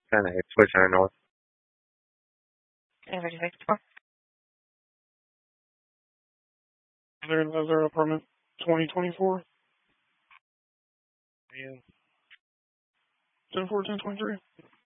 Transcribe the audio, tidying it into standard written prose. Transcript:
10-8, switching north. Anybody 64? Their apartment 2024. Yeah. 10-4, 10-23.